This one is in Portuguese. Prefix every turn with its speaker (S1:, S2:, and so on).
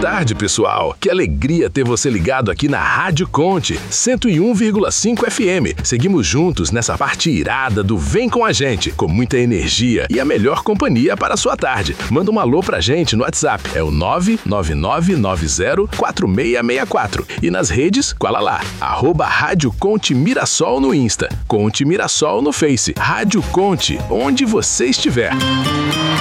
S1: tarde, pessoal. Que alegria ter você ligado aqui na Rádio Conte 101,5 FM. Seguimos juntos nessa parte irada do Vem com a gente, com muita energia e a melhor companhia para a sua tarde. Manda um alô pra gente no WhatsApp, é o 999904664. E nas redes, cola lá, @Rádio Conte Mirassol no Insta, Conte Mirassol no Face. Rádio Conte, onde você estiver.